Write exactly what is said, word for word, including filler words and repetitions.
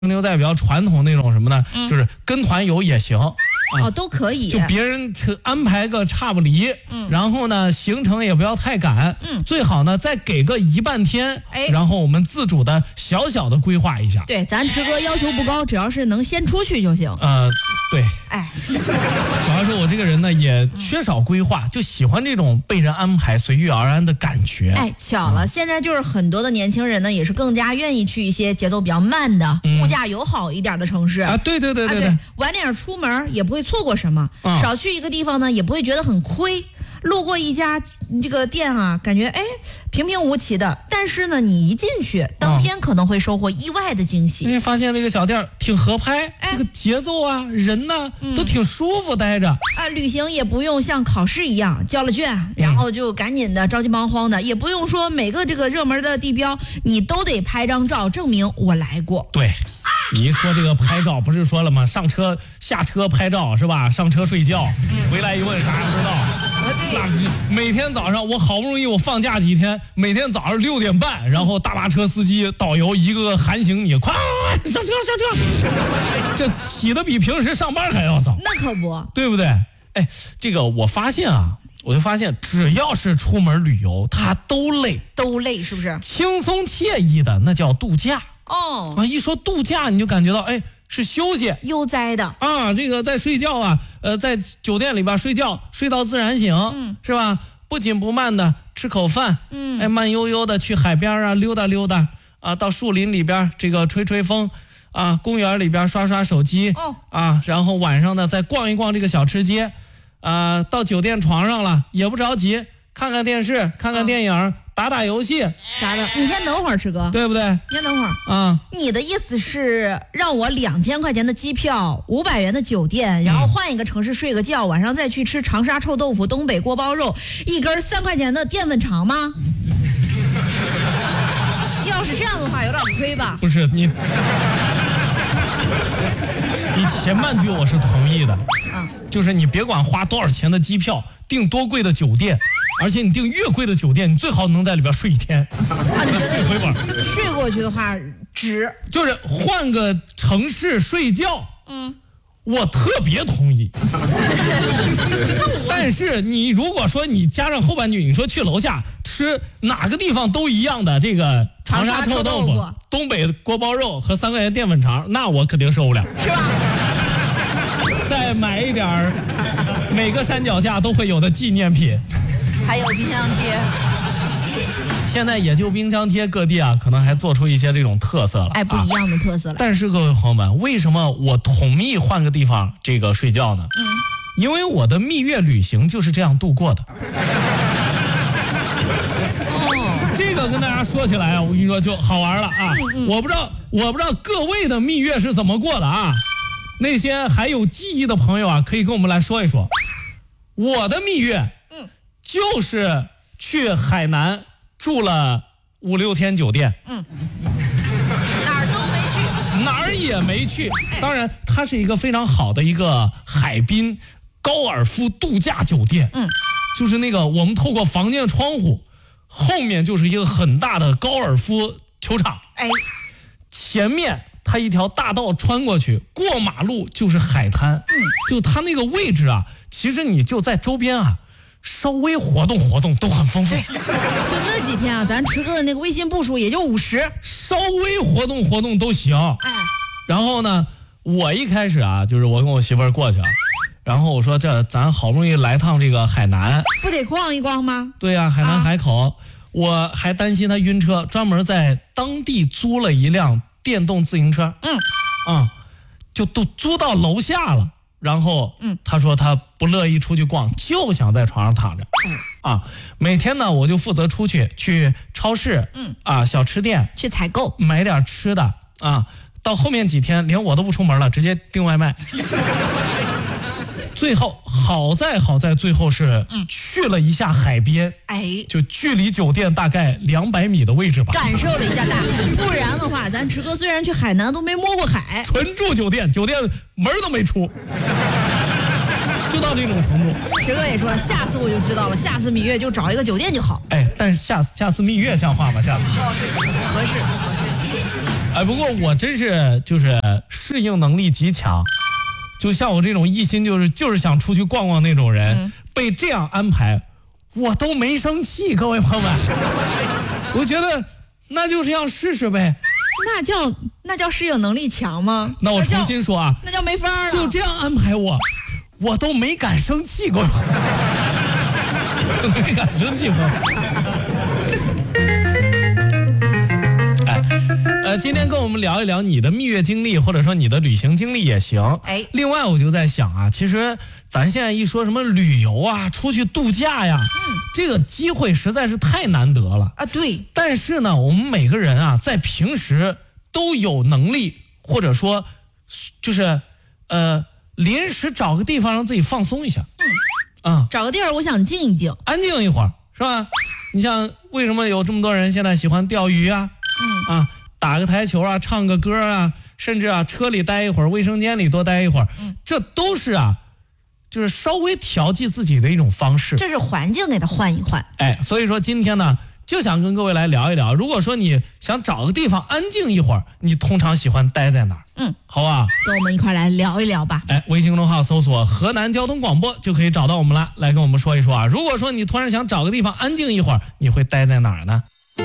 停留在比较传统那种什么呢，嗯、就是跟团游也行。 哦，都可以， 就别人安排个差不离，嗯，然后呢，行程也不要太赶，嗯，最好呢再给个一半天，哎，然后我们自主的小小的规划一下。 对，咱池哥要求不高，只要是能先出去就行。 呃，对， 哎， 主要是我这个人呢也缺少规划，就喜欢这种被人安排、随遇而安的感觉。 哎，巧了，嗯、现在就是很多的年轻人呢，也是更加愿意去一些节奏比较慢的、嗯、物价友好一点的城市啊。对对对对 对, 对、啊，对，晚点出门也不会错过什么，嗯、少去一个地方呢，也不会觉得很亏。路过一家这个店啊，感觉哎平平无奇的，但是呢，你一进去，当天可能会收获意外的惊喜。 因为发现这个小店挺合拍，哎，这个节奏啊，人呢、嗯、都挺舒服待着。 啊，旅行也不用像考试一样交了卷，然后就赶紧的着急忙慌的，也不用说每个这个热门的地标你都得拍张照证明我来过。 对。你一说这个拍照，不是说了吗？上车下车拍照是吧？上车睡觉，回来一问啥也不知道。那每天早上我好不容易我放假几天，每天早上六点半，然后大巴车司机导游一个个喊醒你，快上车上车，这起得比平时上班还要早。 那可不， 对不对？哎，这个我发现啊。我就发现，只要是出门旅游，他都累， 都累，是不是？ 轻松惬意的那叫度假哦。 啊，一说度假，你就感觉到，哎，是休息、 悠哉的啊。这个在睡觉啊，呃，在酒店里边睡觉，睡到自然醒，嗯，是吧？不紧不慢的吃口饭，嗯，哎，慢悠悠的去海边啊溜达溜达啊，到树林里边这个吹吹风啊，公园里边刷刷手机，哦，啊，然后晚上呢再逛一逛这个小吃街。啊、呃，到酒店床上了也不着急，看看电视，看看电影，哦、打打游戏啥的。你先等会儿，池哥， 对不对？ 你先等会儿啊。 你的意思是让我两千块钱的机票，五百元的酒店，然后换一个城市睡个觉，晚上再去吃长沙臭豆腐、东北锅包肉，一根三块钱的淀粉肠吗？要是这样的话，有点亏吧？ 不是你。你前半句我是同意的，嗯，就是你别管花多少钱的机票，订多贵的酒店，而且你订越贵的酒店，你最好能在里边睡一天，啊，你睡回本。 睡过去的话值， 就是换个城市睡觉，嗯，我特别同意。但是你如果说你加上后半句，你说去楼下吃哪个地方都一样的这个长沙臭豆腐、东北锅包肉和三块钱淀粉肠，那我肯定受不了， 是吧？ 再买一点儿每个山脚下都会有的纪念品， 还有冰箱贴。 现在也就冰箱贴各地啊，可能还做出一些这种特色了， 哎，不一样的特色了。 啊、但是各位朋友们，为什么我同意换个地方这个睡觉呢？嗯，因为我的蜜月旅行就是这样度过的。哦，这个跟大家说起来啊，我跟你说就好玩了啊。嗯嗯我不知道，我不知道各位的蜜月是怎么过的啊？那些还有记忆的朋友啊，可以跟我们来说一说。我的蜜月，嗯，就是去海南住了五六天酒店，嗯， 哪儿都没去， 哪儿也没去。当然，它是一个非常好的一个海滨高尔夫度假酒店，嗯，就是那个我们透过房间窗户，后面就是一个很大的高尔夫球场，哎，前面。它一条大道穿过去，过马路就是海滩，嗯，就它那个位置啊，其实你就在周边啊，稍微活动活动都很丰富。 就那几天啊，咱池哥的那个微信步数也就五十， 稍微活动活动都行。哎，然后呢，我一开始啊，就是我跟我媳妇儿过去啊，然后我说这咱好不容易来趟这个海南， 不得逛一逛吗？ 对呀、啊，海南海口，啊、我还担心他晕车，专门在当地租了一辆。电动自行车，嗯，啊，就都租到楼下了。然后，嗯，他说他不乐意出去逛，就想在床上躺着。嗯，啊，每天呢，我就负责出去去超市，嗯，啊，小吃店去采购， 买点吃的啊。到后面几天，连我都不出门了，直接订外卖。最后好在好在最后是去了一下海边，哎，就距离酒店大概两百米的位置吧， 感受了一下大海。不然的话，咱池哥虽然去海南都没摸过海， 纯住酒店，酒店门都没出，就到这种程度。 池哥也说，下次我就知道了，下次蜜月就找一个酒店就好。 哎，但是下次下次蜜月像话吗？下次合适合适。 哎，不过我真是就是适应能力极强，就像我这种一心就是就是想出去逛逛那种人，嗯、被这样安排，我都没生气。各位朋友们，我觉得那就是要试试呗。 那叫那叫适应能力强吗？ 那我重新说啊， 那叫没法儿。 就这样安排我，我都没敢生气过，没敢生气过。哎，呃，今天跟我们聊一聊你的蜜月经历，或者说你的旅行经历也行。哎，另外我就在想啊，其实咱现在一说什么旅游啊，出去度假呀，嗯、这个机会实在是太难得了啊。对。 但是呢，我们每个人啊，在平时都有能力，或者说就是呃，临时找个地方让自己放松一下。 嗯。啊，找个地儿，我想静一静， 安静一会儿，是吧？你像为什么有这么多人现在喜欢钓鱼啊？嗯啊，打个台球啊，唱个歌啊，甚至啊车里待一会儿，卫生间里多待一会儿，嗯，这都是啊，就是稍微调剂自己的一种方式。 这是环境给他换一换。 哎，所以说今天呢，就想跟各位来聊一聊，如果说你想找个地方安静一会儿，你通常喜欢待在哪儿？嗯，好吧， 跟我们一块来聊一聊吧。 哎，微信公众号搜索河南交通广播就可以找到我们了，来跟我们说一说啊。如果说你突然想找个地方安静一会儿，你会待在哪儿呢？